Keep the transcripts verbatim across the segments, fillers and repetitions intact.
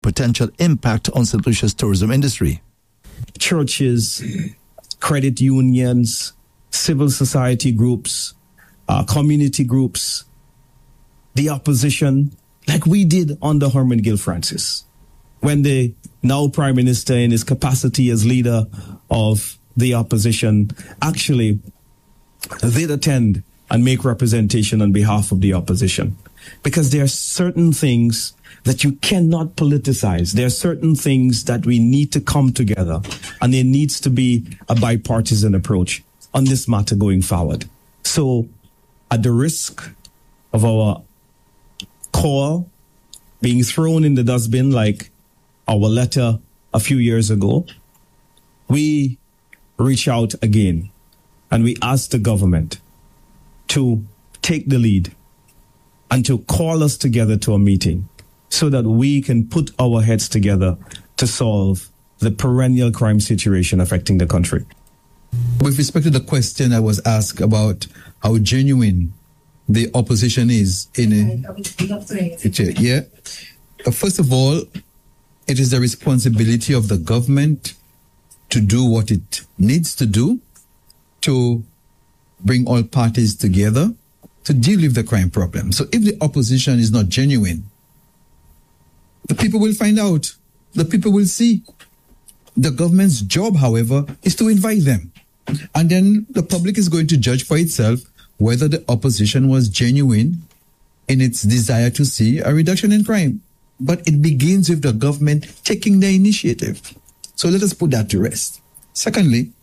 potential impact on Saint Lucia's tourism industry. Churches, credit unions, civil society groups, uh, community groups, the opposition, like we did under Herman Gill Francis, when the now Prime Minister, in his capacity as leader of the opposition, actually did attend and make representation on behalf of the opposition. Because there are certain things that you cannot politicize. There are certain things that we need to come together, and there needs to be a bipartisan approach on this matter going forward. So, at the risk of our call being thrown in the dustbin like our letter a few years ago, we reach out again and we ask the government to take the lead and to call us together to a meeting so that we can put our heads together to solve the perennial crime situation affecting the country. With respect to the question I was asked about how genuine the opposition is in a, yeah. First of all, it is the responsibility of the government to do what it needs to do to bring all parties together to deal with the crime problem. So if the opposition is not genuine, the people will find out. The people will see. The government's job, however, is to invite them. And then the public is going to judge for itself whether the opposition was genuine in its desire to see a reduction in crime. But it begins with the government taking the initiative. So let us put that to rest. Secondly,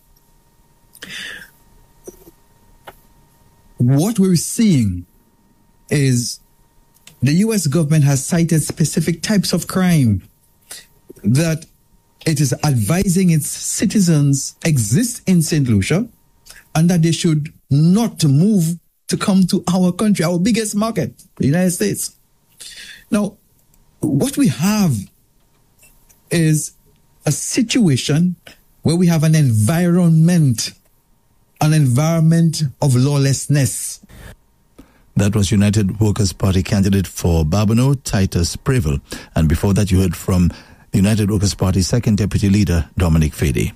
what we're seeing is the U S government has cited specific types of crime that it is advising its citizens exist in Saint Lucia and that they should not move to come to our country, our biggest market, the United States. Now, what we have is a situation where we have an environment, an environment of lawlessness. That was United Workers' Party candidate for Barbano, Titus Prevel. And before that, you heard from United Workers' Party second deputy leader, Dominic Fady.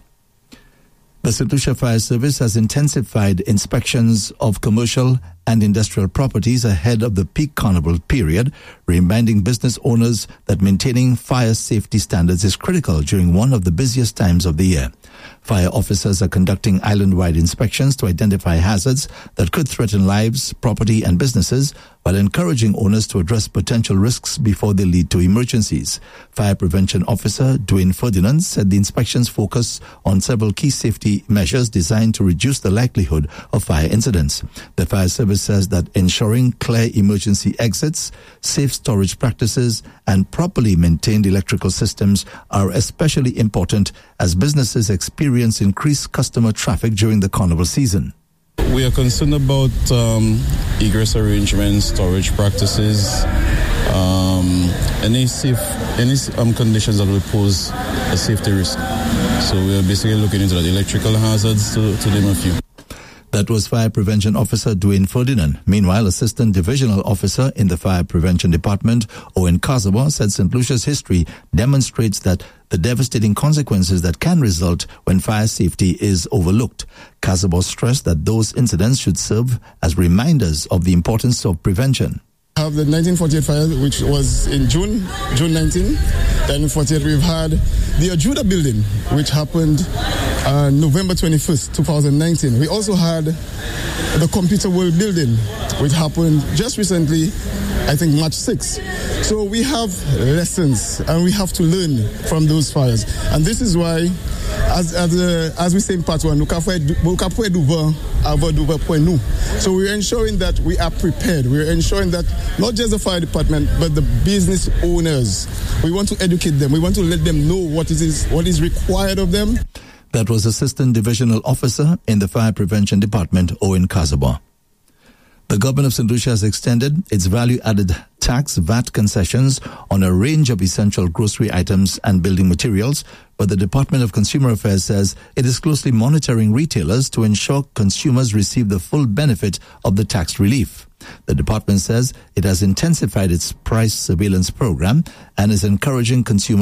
The Saint Lucia Fire Service has intensified inspections of commercial and industrial properties ahead of the peak carnival period, reminding business owners that maintaining fire safety standards is critical during one of the busiest times of the year. Fire officers are conducting island-wide inspections to identify hazards that could threaten lives, property, and businesses, while encouraging owners to address potential risks before they lead to emergencies. Fire Prevention Officer Dwayne Ferdinand said the inspections focus on several key safety measures designed to reduce the likelihood of fire incidents. The fire service says that ensuring clear emergency exits, safe storage practices, and properly maintained electrical systems are especially important as businesses experience increased customer traffic during the carnival season. We are concerned about um, egress arrangements, storage practices, um, any safe, any um, conditions that will pose a safety risk. So we are basically looking into that, electrical hazards, to, to name a few. That was Fire Prevention Officer Dwayne Ferdinand. Meanwhile, Assistant Divisional Officer in the Fire Prevention Department, Owen Kazawa, said Saint Lucia's history demonstrates that the devastating consequences that can result when fire safety is overlooked. Kazawa stressed that those incidents should serve as reminders of the importance of prevention. We have the nineteen forty-eight fire, which was in June, June nineteenth. Then in forty-eight, we've had the Ajuda building, which happened uh, November twenty-first, twenty nineteen. We also had the Computer World building, which happened just recently, I think March sixth. So we have lessons and we have to learn from those fires. And this is why, as as, uh, as we say in part one, so we're ensuring that we are prepared. We're ensuring that not just the fire department, but the business owners, we want to educate them. We want to let them know what it is, what is required of them. That was Assistant Divisional Officer in the Fire Prevention Department, Owen Kazawa. The government of Saint Lucia has extended its value-added tax V A T concessions on a range of essential grocery items and building materials, but the Department of Consumer Affairs says it is closely monitoring retailers to ensure consumers receive the full benefit of the tax relief. The department says it has intensified its price surveillance program and is encouraging consumers